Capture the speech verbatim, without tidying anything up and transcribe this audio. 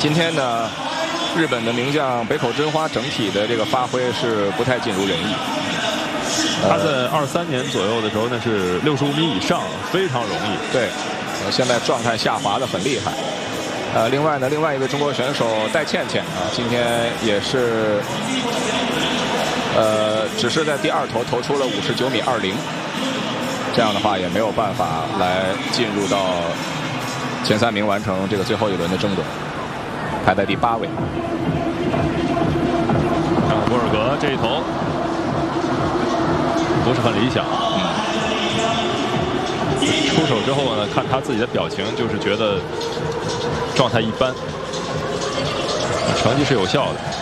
今天呢，日本的名将北口真花整体的这个发挥是不太尽如人意。 他在二三年左右的时候，那是六十五米以上，非常容易。 对，呃，现在状态下滑的很厉害。呃，另外呢，另外一位中国选手戴倩倩啊，今天也是，呃，只是在第二投投出了五十九米二零，这样的话也没有办法来进入到前三名，完成这个最后一轮的争夺，排在第八位。 看博尔格这一投不是很理想。嗯。出手之后呢，看他自己的表情，就是觉得状态一般，成绩是有效的。